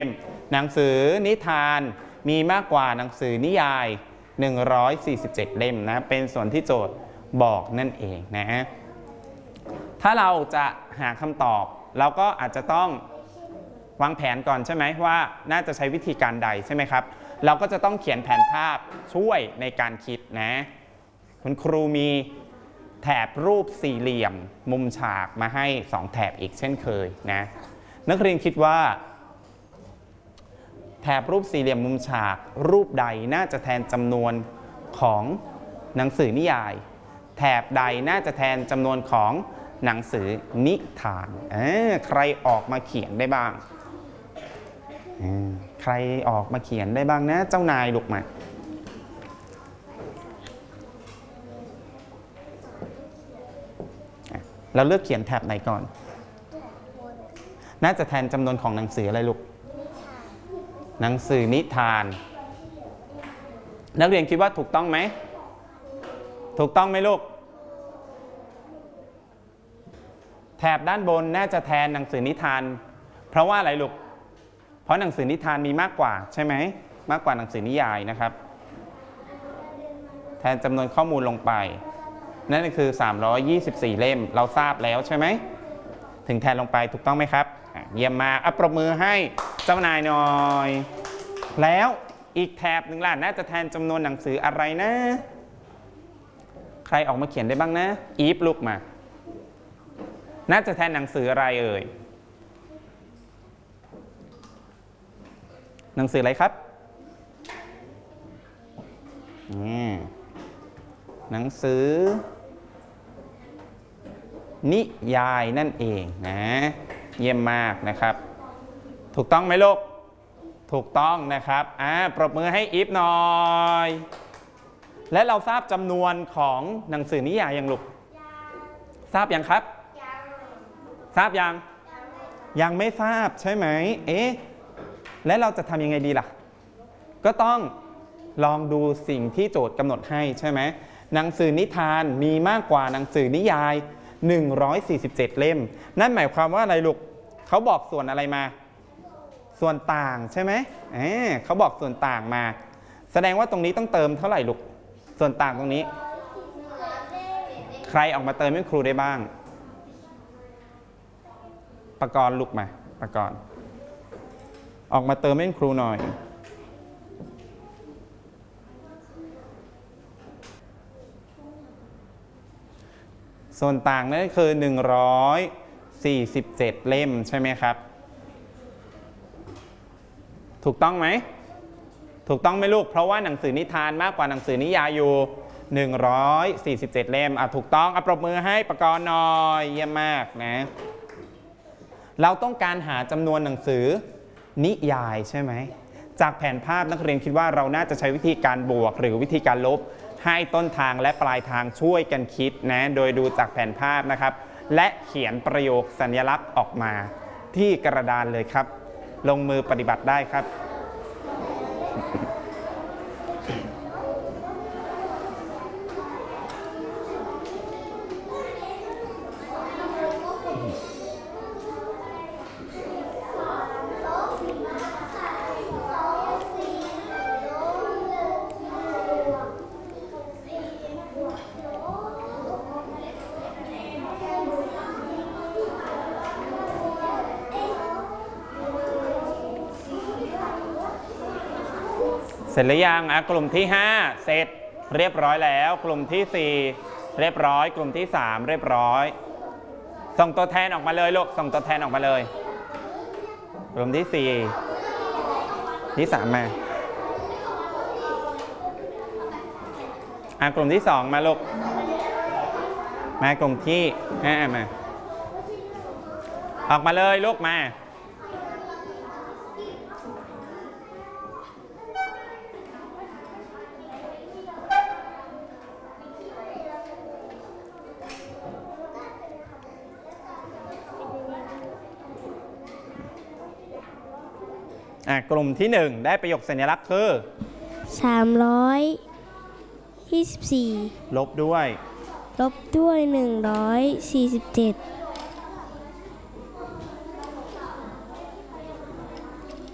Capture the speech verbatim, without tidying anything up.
หนังสือนิทานมีมากกว่าหนังสือนิยายหนึ่งร้อยสี่สิบเจ็ดเล่มนะเป็นส่วนที่โจทย์บอกนั่นเองนะถ้าเราจะหาคำตอบเราก็อาจจะต้องวางแผนก่อนใช่ไหมว่าน่าจะใช้วิธีการใดใช่ไหมครับเราก็จะต้องเขียนแผนภาพช่วยในการคิดนะคุณครูมีแถบรูปสี่เหลี่ยมมุมฉากมาให้สองแถบอีกเช่นเคยนะนักเรียนคิดว่าแถบรูปสี่เหลี่ยมมุมฉากรูปใดน่าจะแทนจำนวนของหนังสือนิยายแถบใดน่าจะแทนจำนวนของหนังสือนิทานใครออกมาเขียนได้บ้างใครออกมาเขียนได้บ้างนะเจ้านายลุกมาเราเลือกเขียนแถบไหนก่อนน่าจะแทนจำนวนของหนังสืออะไรลูกหนังสือนิทานนักเรียนคิดว่าถูกต้องไหมถูกต้องไหมลูกแถบด้านบนน่าจะแทนหนังสือนิทานเพราะว่าอะไรลูกเพราะหนังสือนิทานมีมากกว่าใช่ไหมมากกว่าหนังสือนิยายนะครับแทนจำนวนข้อมูลลงไปนั่นคือสามร้อยยี่สิบสี่เล่มเราทราบแล้วใช่ไหมถึงแทนลงไปถูกต้องไหมครับเยี่ยมมากอ่ะปรบมือให้เจ้านายหน่อยแล้วอีกแถบหนึ่งล่ะน่าจะแทนจำนวนหนังสืออะไรนะใครออกมาเขียนได้บ้างนะอีฟลุกมาน่าจะแทนหนังสืออะไรเอ่ยหนังสืออะไรครับหนังสือนิยายนั่นเองนะเยี่ยมมากนะครับถูกต้องไหมลูกถูกต้องนะครับอ่าปรบมือให้อีฟหน่อยและเราทราบจำนวนของหนังสือนิยายยังลูกทราบยังครับทราบยังยังไม่ทราบใช่ไหมเอ๊ะและเราจะทำยังไงดีล่ะก็ต้องลองดูสิ่งที่โจทย์กำหนดให้ใช่ไหมหนังสือนิทานมีมากกว่าหนังสือนิยายหนึ่งร้อยสี่สิบเจ็ดเล่มนั่นหมายความว่าอะไรลูกเขาบอกส่วนอะไรมาส่วนต่างใช่ไหมเอ๊ะเขาบอกส่วนต่างมาแสดงว่าตรงนี้ต้องเติมเท่าไหร่ลูกส่วนต่างตรงนี้ใครออกมาเติมให้ครูได้บ้างปกรณ์ลุกมาปกรณ์ออกมาเติมให้ครูหน่อยส่วนต่างนั่นคือหนึ่งร้อยสี่สิบเจ็ดเล่มใช่ไหมครับถูกต้องไหมถูกต้องไหมลูกเพราะว่าหนังสือนิทานมากกว่าหนังสือนิยายอยู่หนึ่งร้อยสี่สิบเจ็ดเล่มอ่ะถูกต้องอ่ะปรบมือให้ปกรณ์หน่อยเยี่ยมมากนะเราต้องการหาจำนวนหนังสือนิยายใช่ไหมจากแผนภาพนักเรียนคิดว่าเราน่าจะใช้วิธีการบวกหรือวิธีการลบให้ต้นทางและปลายทางช่วยกันคิดนะโดยดูจากแผนภาพนะครับและเขียนประโยคสัญลักษณ์ออกมาที่กระดานเลยครับลงมือปฏิบัติได้ครับเสร็จหรือยังอ่ะกลุ่มที่ห้าเสร็จเรียบร้อยแล้วกลุ่มที่สี่เรียบร้อยกลุ่มที่สามเรียบร้อยส่งตัวแทนออกมาเลยลูกส่งตัวแทนออกมาเลยกลุ่มที่สี่ที่สามมาอ่ะกลุ่มที่สองมาลูกมากลุ่มที่ห้ามาออกมาเลยลูกมา กลุ่มที่หนึ่งได้ประโยคสัญลักษณ์คือสามร้อยยี่สิบสี่ลบด้วยลบด้วยหนึ่งร้อยสี่สิบเจ็ด